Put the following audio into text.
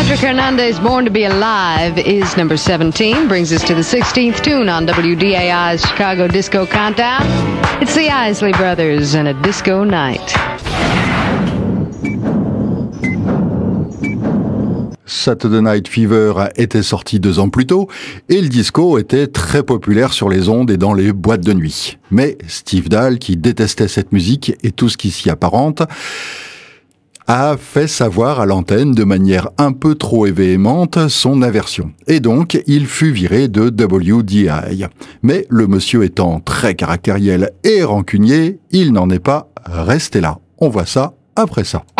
Cedric Hernandez, Born to Be Alive, is number 17, brings us to the 16th tune on WDAI's Chicago Disco Countdown. It's the Isley Brothers and a Disco Night. Saturday Night Fever était sorti 2 ans plus tôt et le disco était très populaire sur les ondes et dans les boîtes de nuit. Mais Steve Dahl, qui détestait cette musique et tout ce qui s'y apparente, a fait savoir à l'antenne de manière un peu trop véhémente son aversion. Et donc, il fut viré de WDI. Mais le monsieur étant très caractériel et rancunier, il n'en est pas resté là. On voit ça après ça.